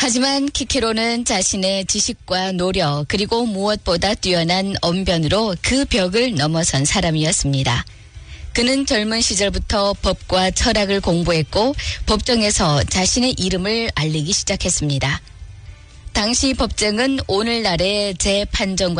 하지만 키케로는 자신의 지식과 노력 그리고 무엇보다 뛰어난 언변으로 그 벽을 넘어선 사람이었습니다. 그는 젊은 시절부터 법과 철학을 공부했고 법정에서 자신의 이름을 알리기 시작했습니다. 당시 법정은 오늘날의 재판정과